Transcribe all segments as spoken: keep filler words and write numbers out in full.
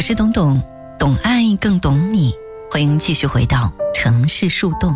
是董董，懂爱更懂你，欢迎继续回到城市树洞。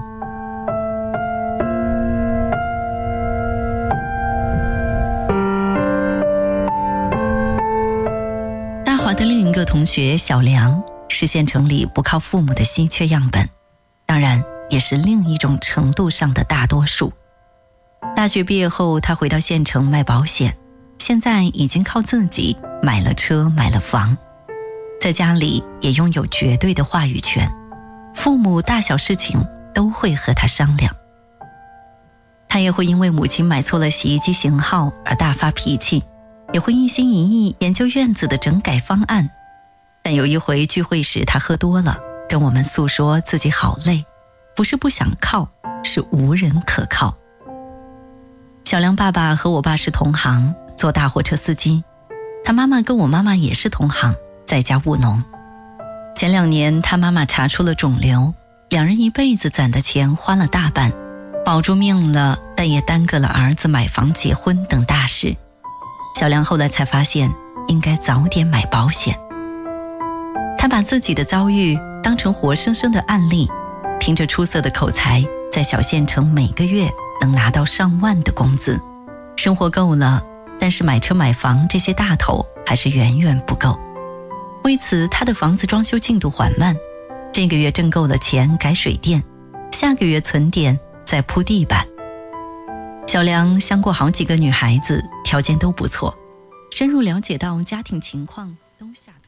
大华的另一个同学小梁是县城里不靠父母的稀缺样本，当然也是另一种程度上的大多数。大学毕业后，他回到县城卖保险，现在已经靠自己买了车买了房，在家里也拥有绝对的话语权，父母大小事情都会和他商量。他也会因为母亲买错了洗衣机型号而大发脾气，也会一心一意研究院子的整改方案。但有一回聚会时，他喝多了，跟我们诉说自己好累，不是不想靠，是无人可靠。小梁爸爸和我爸是同行，做大货车司机，他妈妈跟我妈妈也是同行，在家务农。前两年他妈妈查出了肿瘤，两人一辈子攒的钱花了大半，保住命了，但也耽搁了儿子买房结婚等大事。小梁后来才发现应该早点买保险。他把自己的遭遇当成活生生的案例，凭着出色的口才，在小县城每个月能拿到上万的工资，生活够了，但是买车买房这些大头还是远远不够。为此他的房子装修进度缓慢，这个月挣够了钱改水电，下个月存点再铺地板。小梁相过好几个女孩子，条件都不错，深入了解到家庭情况都下